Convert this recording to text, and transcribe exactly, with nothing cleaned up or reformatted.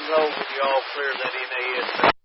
control when you all clear that N A S.